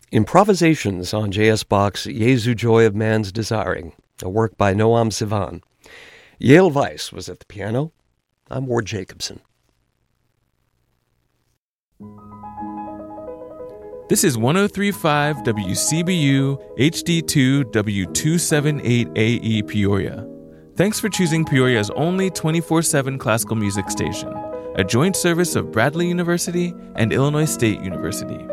Improvisations on J.S. Bach's Jesu Joy of Man's Desiring, a work by Noam Sivan. Yale Weiss was at the piano. I'm Ward Jacobson. This is 103.5 WCBU HD2 W278AE Peoria. Thanks for choosing Peoria's only 24/7 classical music station, a joint service of Bradley University and Illinois State University.